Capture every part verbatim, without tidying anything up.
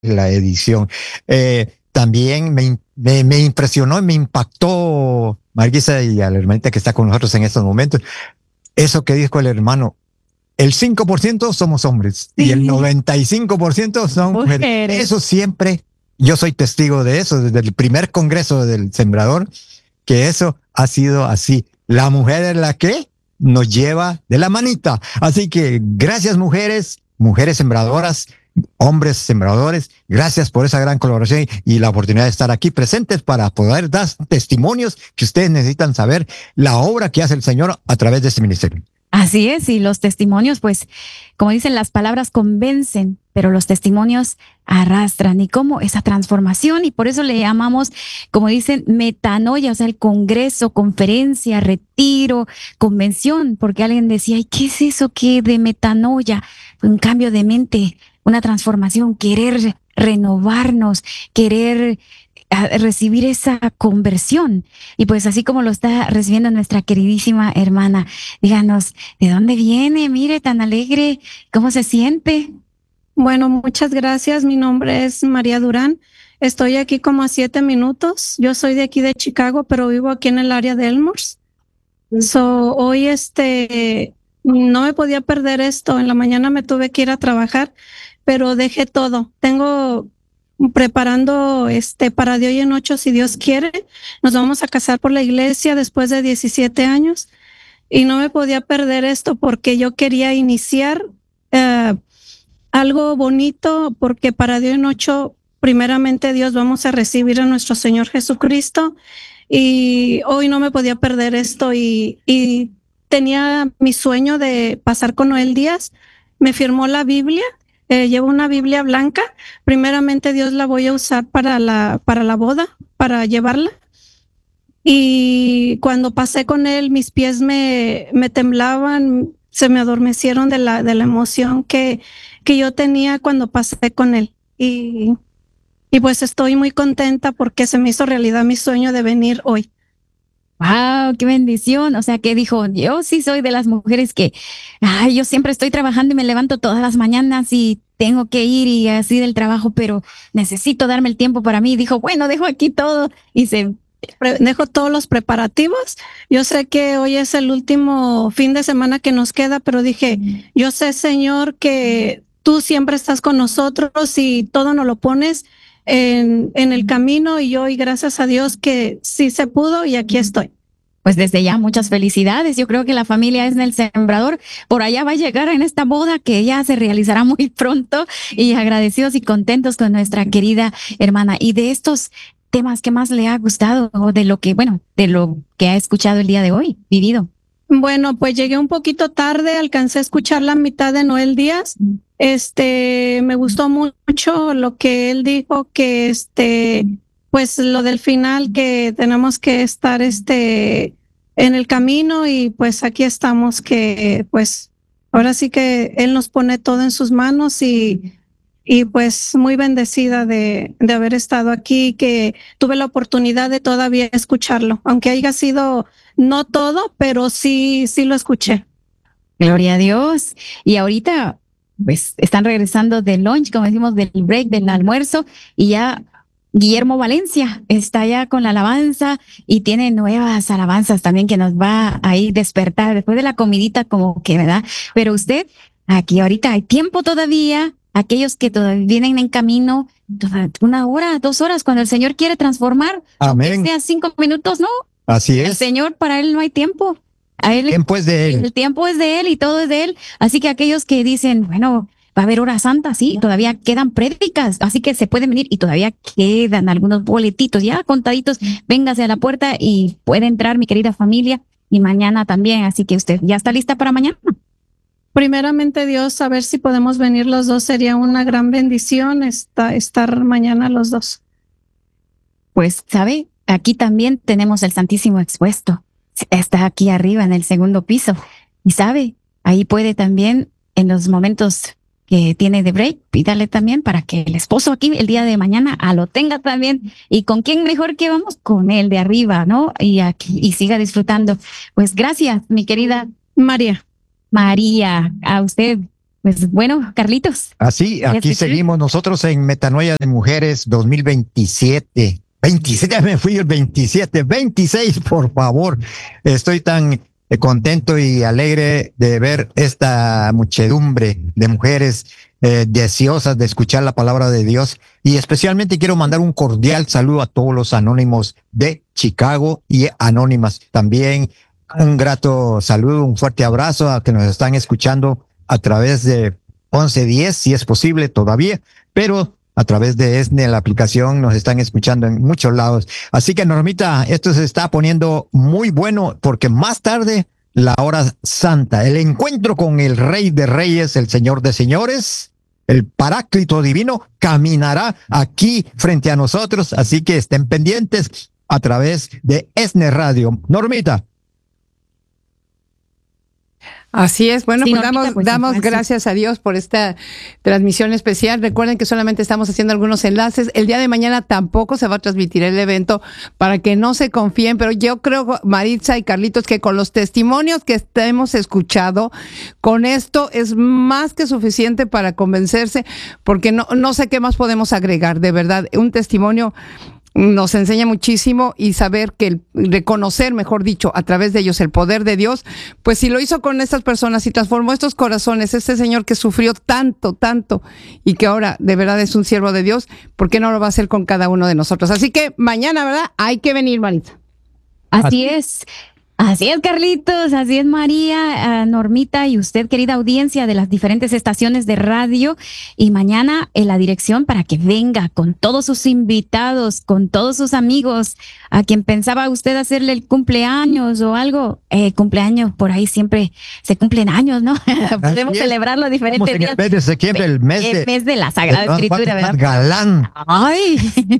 la edición. Eh, también me, me, me impresionó, me impactó, Marguisa, y a la hermanita que está con nosotros en estos momentos, eso que dijo el hermano. El cinco por ciento somos hombres sí. y el noventa y cinco por ciento son mujeres. mujeres. Eso siempre, yo soy testigo de eso, desde el primer congreso del Sembrador, que eso ha sido así. La mujer es la que nos lleva de la manita. Así que gracias, mujeres, mujeres sembradoras, hombres sembradores, gracias por esa gran colaboración y la oportunidad de estar aquí presentes para poder dar testimonios que ustedes necesitan saber la obra que hace el Señor a través de este ministerio. Así es, y los testimonios, pues, como dicen, las palabras convencen, pero los testimonios arrastran. Y cómo esa transformación, y por eso le llamamos, como dicen, metanoia, o sea, el congreso, conferencia, retiro, convención, porque alguien decía, ¿y qué es eso que de metanoia? Un cambio de mente, una transformación, querer renovarnos, querer a recibir esa conversión. Y pues así como lo está recibiendo nuestra queridísima hermana, díganos, ¿de dónde viene? Mire, tan alegre, ¿cómo se siente? Bueno, muchas gracias. Mi nombre es María Durán. Estoy aquí como a siete minutos. Yo soy de aquí de Chicago, pero vivo aquí en el área de Elmhurst. So, hoy este, no me podía perder esto. En la mañana me tuve que ir a trabajar, pero dejé todo. Tengo preparando este para de hoy en ocho, si Dios quiere, nos vamos a casar por la iglesia después de diecisiete años y no me podía perder esto porque yo quería iniciar uh, algo bonito, porque para de hoy en ocho, primeramente Dios, vamos a recibir a nuestro Señor Jesucristo y hoy no me podía perder esto y, y tenía mi sueño de pasar con Noel Díaz. Me firmó la Biblia. Eh, llevo una Biblia blanca. Primeramente Dios la voy a usar para la, para la boda, para llevarla. Y cuando pasé con él, mis pies me, me temblaban, se me adormecieron de la, de la emoción que, que yo tenía cuando pasé con él. Y, y pues estoy muy contenta porque se me hizo realidad mi sueño de venir hoy. ¡Wow! ¡Qué bendición! O sea, que dijo, yo sí soy de las mujeres que, ay, yo siempre estoy trabajando y me levanto todas las mañanas y tengo que ir y así del trabajo, pero necesito darme el tiempo para mí. Dijo, bueno, dejo aquí todo y se... Dejo todos los preparativos. Yo sé que hoy es el último fin de semana que nos queda, pero dije, yo sé, Señor, que tú siempre estás con nosotros y todo nos lo pones en, en el camino y hoy, gracias a Dios, que sí se pudo y aquí estoy. Pues desde ya muchas felicidades. Yo creo que la familia es en el Sembrador. Por allá va a llegar en esta boda que ya se realizará muy pronto y agradecidos y contentos con nuestra querida hermana. Y de estos temas que más le ha gustado o de lo que, bueno, de lo que ha escuchado el día de hoy, vivido. Bueno, pues llegué un poquito tarde, alcancé a escuchar la mitad de Noel Díaz. Este, me gustó mucho lo que él dijo, que este, pues lo del final, que tenemos que estar este en el camino y pues aquí estamos, que pues ahora sí que él nos pone todo en sus manos y y pues muy bendecida de, de haber estado aquí, que tuve la oportunidad de todavía escucharlo, aunque haya sido no todo, pero sí, sí lo escuché. Gloria a Dios. Y ahorita pues están regresando del lunch, como decimos, del break, del almuerzo, y ya Guillermo Valencia está ya con la alabanza y tiene nuevas alabanzas también que nos va a ir despertar después de la comidita, como que, ¿verdad? Pero usted, aquí ahorita hay tiempo todavía. Aquellos que todavía vienen en camino, una hora, dos horas, cuando el Señor quiere transformar, amén, sea cinco minutos, ¿no? Así es. El Señor, para Él no hay tiempo. A él, el tiempo es de Él. El tiempo es de Él y todo es de Él. Así que aquellos que dicen, bueno, va a haber hora santa, sí, todavía quedan prédicas, así que se pueden venir y todavía quedan algunos boletitos ya contaditos. Véngase a la puerta y puede entrar mi querida familia y mañana también. Así que usted ya está lista para mañana. Primeramente Dios, a ver si podemos venir los dos, sería una gran bendición esta, estar mañana los dos. Pues, ¿sabe? Aquí también tenemos el Santísimo expuesto. Está aquí arriba en el segundo piso. Y sabe, ahí puede también en los momentos que tiene de break, pídale también para que el esposo aquí el día de mañana a lo tenga también. ¿Y con quién mejor que vamos? Con él de arriba, ¿no? Y aquí, y siga disfrutando. Pues gracias, mi querida María. María, a usted Pues bueno, Carlitos. Así, aquí seguimos nosotros en Metanoia de Mujeres dos mil veintisiete. veintisiete, me fui el veintisiete, veintiséis, por favor. Estoy tan eh, contento y alegre de ver esta muchedumbre de mujeres eh, deseosas de escuchar la palabra de Dios. Y especialmente quiero mandar un cordial saludo a todos los anónimos de Chicago y anónimas. También un grato saludo, un fuerte abrazo a que nos están escuchando a través de once diez, si es posible todavía, pero a través de E S N E, la aplicación, nos están escuchando en muchos lados. Así que, Normita, esto se está poniendo muy bueno porque más tarde, la hora santa, el encuentro con el Rey de Reyes, el Señor de Señores, el Paráclito Divino, caminará aquí frente a nosotros. Así que estén pendientes a través de E S N E Radio. Normita. Así es, bueno, sí, pues Normita, damos, pues, damos gracias. gracias a Dios por esta transmisión especial. Recuerden que solamente estamos haciendo algunos enlaces. El día de mañana tampoco se va a transmitir el evento para que no se confíen, pero yo creo, Maritza y Carlitos, que con los testimonios que hemos escuchado, con esto es más que suficiente para convencerse, porque no, no sé qué más podemos agregar, de verdad. Un testimonio nos enseña muchísimo y saber que el reconocer, mejor dicho, a través de ellos el poder de Dios, pues si lo hizo con estas personas y transformó estos corazones, este Señor que sufrió tanto, tanto y que ahora de verdad es un siervo de Dios, ¿por qué no lo va a hacer con cada uno de nosotros? Así que mañana, ¿verdad? Hay que venir, Maritza. Así es. Así es, Carlitos, así es, María, uh, Normita y usted, querida audiencia de las diferentes estaciones de radio. Y mañana en la dirección para que venga con todos sus invitados, con todos sus amigos, a quien pensaba usted hacerle el cumpleaños o algo. Eh, cumpleaños, por ahí siempre se cumplen años, ¿no? Podemos celebrarlo diferentes en días. el mes de septiembre, el mes de, el mes de la Sagrada Escritura, ¿verdad? Galán. Ay,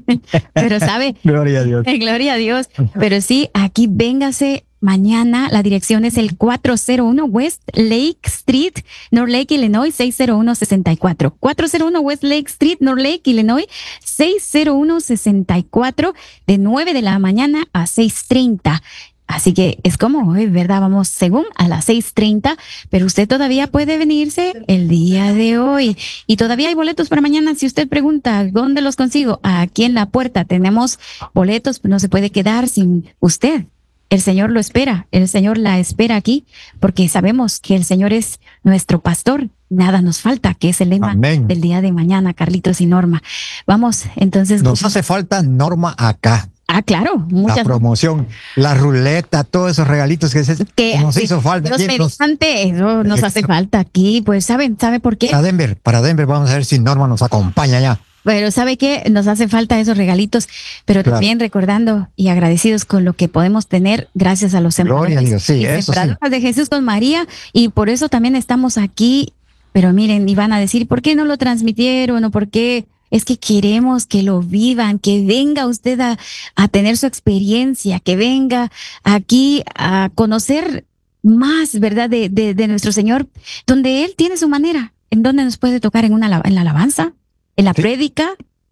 pero sabe. Gloria a Dios. Gloria a Dios. Pero sí, aquí véngase. Mañana la dirección es el cuatrocientos uno West Lake Street, North Lake, Illinois, seis cero uno seis cuatro. cuatrocientos uno West Lake Street, North Lake, Illinois, seis cero uno seis cuatro, de nueve de la mañana a seis treinta. Así que es como hoy, ¿verdad? Vamos según a las seis treinta, pero usted todavía puede venirse el día de hoy. Y todavía hay boletos para mañana. Si usted pregunta, ¿dónde los consigo? Aquí en la puerta tenemos boletos, no se puede quedar sin usted. El Señor lo espera, el Señor la espera aquí, porque sabemos que el Señor es nuestro pastor. Nada nos falta, que es el lema Amén. Del día de mañana, Carlitos y Norma. Vamos, entonces. Nos hace falta Norma acá. Ah, claro. Muchas... La promoción, la ruleta, todos esos regalitos que, se, que, que nos sí, hizo falta. Los mediante, eso nos hace falta aquí. Pues, ¿saben? ¿Sabe por qué? Para Denver, para Denver, vamos a ver si Norma nos acompaña ya. Pero ¿sabe qué? Nos hace falta esos regalitos, pero claro. También recordando y agradecidos con lo que podemos tener gracias a los sembradores, Gloria a Dios, sí, y eso sembradoras sí. de Jesús con María, y por eso también estamos aquí. Pero miren, y van a decir, ¿por qué no lo transmitieron? ¿O por qué? Es que queremos que lo vivan, que venga usted a, a tener su experiencia, que venga aquí a conocer más, ¿verdad? De, de, de nuestro Señor, donde Él tiene su manera, en donde nos puede tocar en, una, en la alabanza, en la sí. prédica,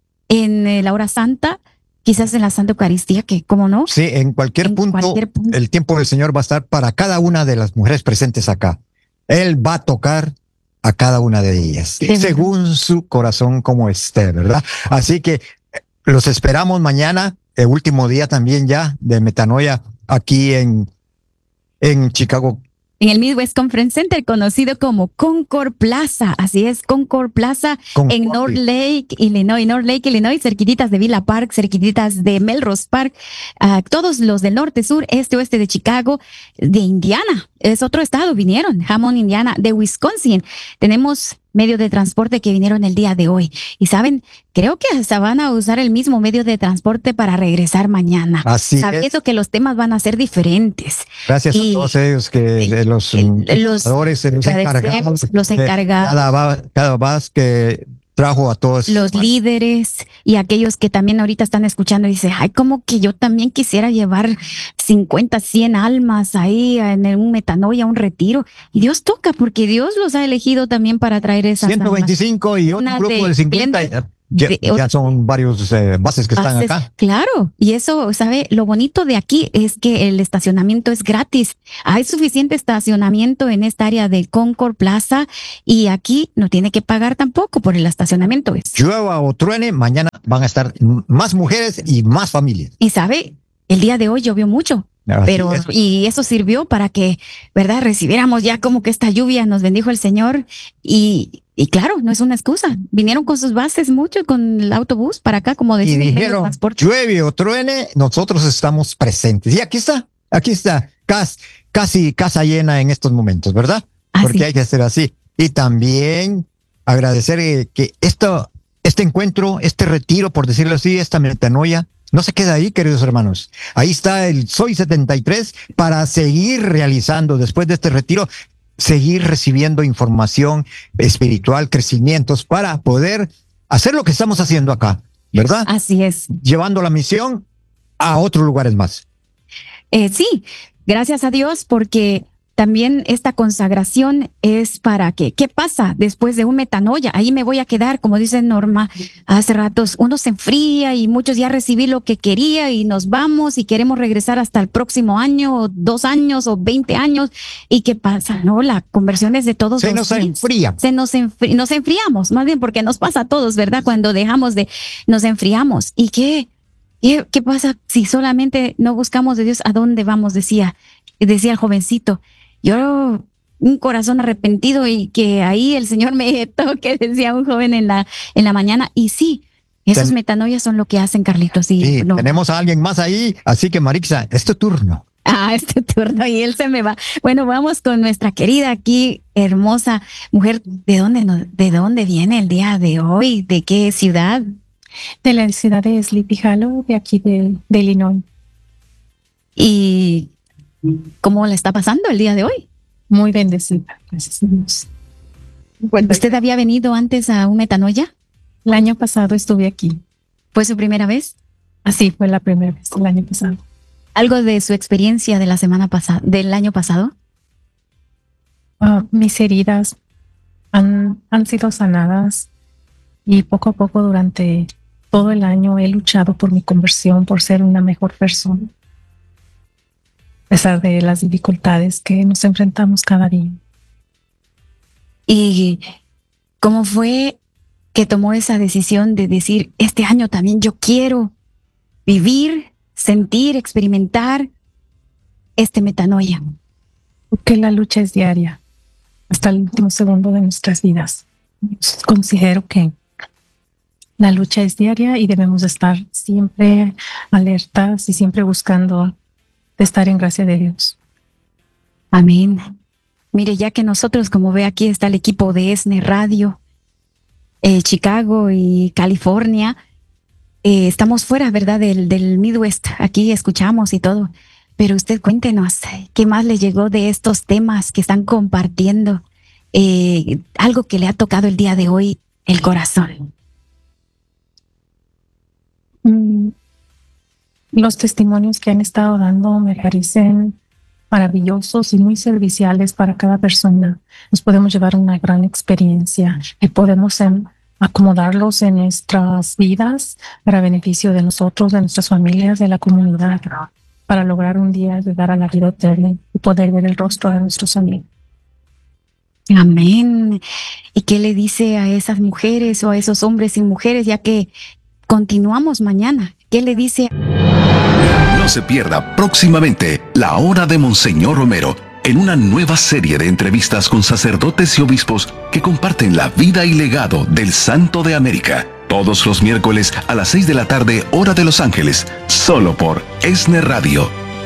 en eh, la hora santa, quizás en la Santa Eucaristía, que cómo no. Sí, en cualquier, en punto, cualquier punto, el tiempo del Señor va a estar para cada una de las mujeres presentes acá. Él va a tocar a cada una de ellas, de según verdad. Su corazón como esté, ¿verdad? Así que los esperamos mañana, el último día también ya de Metanoia, aquí en, en Chicago. En el Midwest Conference Center, conocido como Concord Plaza. Así es, Concord Plaza Concord. En North Lake, Illinois. North Lake, Illinois, cerquititas de Villa Park, cerquititas de Melrose Park. Uh, todos los del norte, sur, este, oeste de Chicago, de Indiana. Es otro estado, vinieron. Hammond, Indiana, de Wisconsin. Tenemos medios de transporte que vinieron el día de hoy. Y saben, creo que hasta van a usar el mismo medio de transporte para regresar mañana. Así Sabiendo es. que los temas van a ser diferentes. Gracias y, a todos ellos, que eh, los los, los encargados. Los encargados. Cada, cada vez que trajo a todos. Los líderes y aquellos que también ahorita están escuchando y dicen, ay, como que yo también quisiera llevar cincuenta, cien almas ahí en un metanoia, un retiro. Y Dios toca, porque Dios los ha elegido también para traer esas ciento veinticinco almas. Y otro grupo de cincuenta. Ya, de- ya son varios eh, bases que están bases. acá. Claro, y eso, ¿sabe? Lo bonito de aquí es que el estacionamiento es gratis. Hay suficiente estacionamiento en esta área de Concord Plaza y aquí no tiene que pagar tampoco por el estacionamiento. Es- Llueva o truene, mañana van a estar más mujeres y más familias. Y sabe, el día de hoy llovió mucho. Así Pero, es. y eso sirvió para que, ¿verdad? Recibiéramos ya como que esta lluvia, nos bendijo el Señor. Y, y claro, no es una excusa. Vinieron con sus bases mucho, con el autobús para acá, como Y decían. el medio de dijeron, transporte. llueve o truene, nosotros estamos presentes. Y aquí está, aquí está, casi, casi casa llena en estos momentos, ¿verdad? Así. Porque hay que hacer así. Y también agradecer eh, que esto, este encuentro, este retiro, por decirlo así, esta metanoia, no se queda ahí, queridos hermanos. Ahí está el Soy setenta y tres para seguir realizando, después de este retiro, seguir recibiendo información espiritual, crecimientos, para poder hacer lo que estamos haciendo acá, ¿verdad? Así es. Llevando la misión a otros lugares más. Eh, sí, gracias a Dios, porque también esta consagración es para que, ¿qué pasa después de un metanoia? Ahí me voy a quedar, como dice Norma hace ratos, uno se enfría y muchos ya recibí lo que quería y nos vamos y queremos regresar hasta el próximo año, o dos años o veinte años. ¿Y qué pasa? No, la conversión es de todos Se los nos días. enfría. Se nos, enfri- nos enfriamos, más bien porque nos pasa a todos, ¿verdad? Cuando dejamos de, nos enfriamos. ¿Y qué? ¿Qué, qué pasa si solamente no buscamos de Dios? ¿A dónde vamos? Decía, decía el jovencito. Yo, un corazón arrepentido y que ahí el Señor me toque, decía un joven en la, en la mañana. Y sí, esos Ten- metanoias son lo que hacen, Carlitos. Y Sí, no. tenemos a alguien más ahí, así que Marixa, es tu turno. Ah, este turno y él se me va. Bueno, vamos con nuestra querida aquí, hermosa mujer. ¿De dónde, nos- de dónde viene el día de hoy? ¿De qué ciudad? De la ciudad de Sleepy Hollow, de aquí de, de Illinois. ¿Y cómo le está pasando el día de hoy? Muy bendecida, gracias a Dios. ¿Usted había venido antes a un metanoia? El año pasado estuve aquí. ¿Fue su primera vez? Así fue la primera vez, el año pasado. ¿Algo de su experiencia de la semana pasada, del año pasado? Ah, mis heridas han, han sido sanadas y poco a poco durante todo el año he luchado por mi conversión, por ser una mejor persona, a pesar de las dificultades que nos enfrentamos cada día. ¿Y cómo fue que tomó esa decisión de decir, este año también yo quiero vivir, sentir, experimentar este metanoia? Porque la lucha es diaria, hasta el último segundo de nuestras vidas. Considero que la lucha es diaria y debemos estar siempre alertas y siempre buscando de estar en gracia de Dios. Amén. Mire, ya que nosotros, como ve aquí está el equipo de ESNE Radio, eh, Chicago y California, eh, estamos fuera, ¿verdad? Del, del Midwest, aquí escuchamos y todo, pero usted cuéntenos, ¿qué más le llegó de estos temas que están compartiendo? Eh, algo que le ha tocado el día de hoy el corazón. Mm, Los testimonios que han estado dando me parecen maravillosos y muy serviciales para cada persona. Nos podemos llevar una gran experiencia y podemos em, acomodarlos en nuestras vidas para beneficio de nosotros, de nuestras familias, de la comunidad, para lograr un día llegar a la vida eterna y poder ver el rostro de nuestros amigos. Amén. ¿Y qué le dice a esas mujeres o a esos hombres y mujeres, ya que continuamos mañana? ¿Qué le dice? No se pierda próximamente La Hora de Monseñor Romero, en una nueva serie de entrevistas con sacerdotes y obispos que comparten la vida y legado del Santo de América. Todos los miércoles a las seis de la tarde, hora de Los Ángeles, solo por ESNE Radio.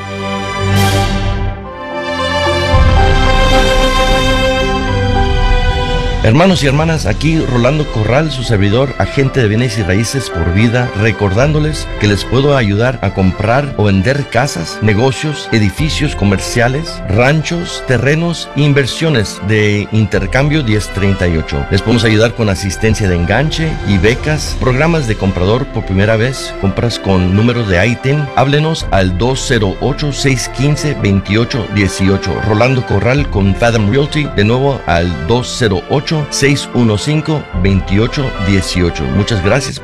Hermanos y hermanas, aquí Rolando Corral, su servidor, agente de bienes y raíces por vida, recordándoles que les puedo ayudar a comprar o vender casas, negocios, edificios comerciales, ranchos, terrenos e inversiones de Intercambio diez treinta y ocho. Les podemos ayudar con asistencia de enganche y becas, programas de comprador por primera vez, compras con número de I T I N. Háblenos al dos cero ocho, seis uno cinco, dos ocho uno ocho. Rolando Corral con Fathom Realty, de nuevo al dos cero ocho, ocho, seis uno cinco, dos ocho uno ocho. Muchas gracias.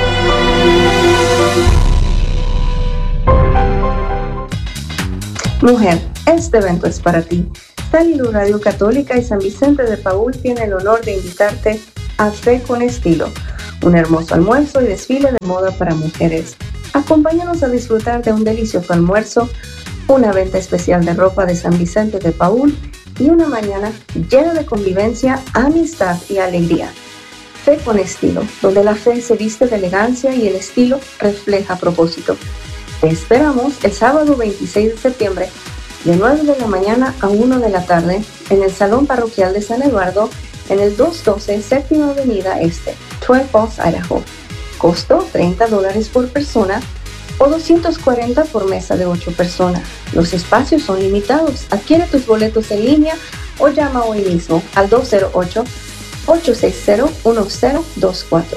Mujer, este evento es para ti. Salilu Radio Católica y San Vicente de Paúl tiene el honor de invitarte a Fe con Estilo, un hermoso almuerzo y desfile de moda para mujeres. Acompáñanos a disfrutar de un delicioso almuerzo, una venta especial de ropa de San Vicente de Paúl y una mañana llena de convivencia, amistad y alegría. Fe con Estilo, donde la fe se viste de elegancia y el estilo refleja propósito. Te esperamos el sábado veintiséis de septiembre de nueve de la mañana a una de la tarde en el Salón Parroquial de San Eduardo en el doscientos doce Séptima Avenida Este, Twin Falls, Idaho. Costo treinta dólares por persona o doscientos cuarenta por mesa de ocho personas. Los espacios son limitados. Adquiere tus boletos en línea o llama hoy mismo al dos cero ocho, ocho seis cero, uno cero dos cuatro.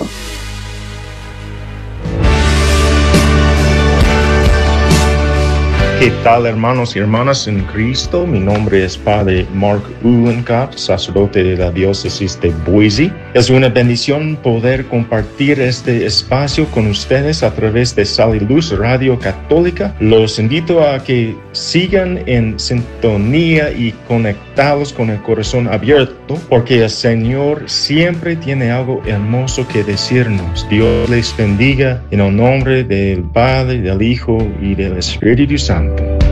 ¿Qué tal, hermanos y hermanas en Cristo? Mi nombre es Padre Mark Uhlenkapp, sacerdote de la diócesis de Boise. Es una bendición poder compartir este espacio con ustedes a través de Sal y Luz Radio Católica. Los invito a que sigan en sintonía y conectados con el corazón abierto, porque el Señor siempre tiene algo hermoso que decirnos. Dios les bendiga en el nombre del Padre, del Hijo y del Espíritu Santo.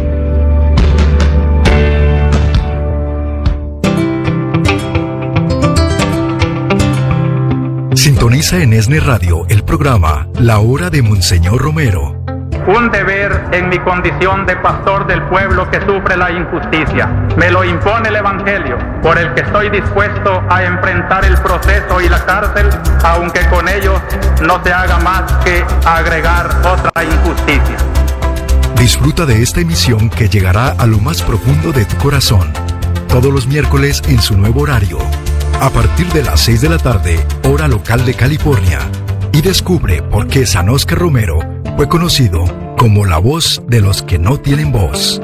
Sintoniza en ESNE Radio el programa La Hora de Monseñor Romero. Un deber en mi condición de pastor del pueblo que sufre la injusticia. Me lo impone el Evangelio, por el que estoy dispuesto a enfrentar el proceso y la cárcel, aunque con ello no se haga más que agregar otra injusticia. Disfruta de esta emisión que llegará a lo más profundo de tu corazón. Todos los miércoles en su nuevo horario, a partir de las seis de la tarde, hora local de California. Y descubre por qué San Óscar Romero fue conocido como la voz de los que no tienen voz.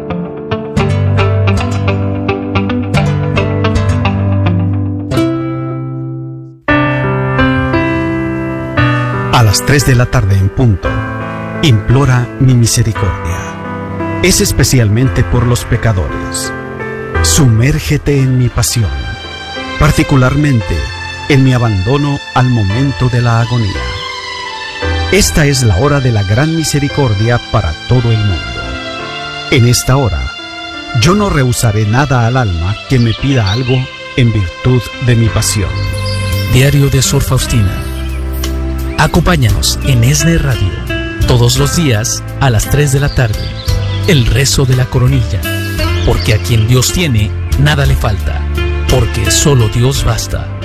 A las tres de la tarde en punto, implora mi misericordia. Es especialmente por los pecadores. Sumérgete en mi pasión, particularmente en mi abandono al momento de la agonía. Esta es la hora de la gran misericordia para todo el mundo. En esta hora, yo no rehusaré nada al alma que me pida algo en virtud de mi pasión. Diario de Sor Faustina. Acompáñanos en ESNE Radio todos los días a las tres de la tarde. El rezo de la coronilla. Porque a quien Dios tiene, nada le falta. Porque solo Dios basta.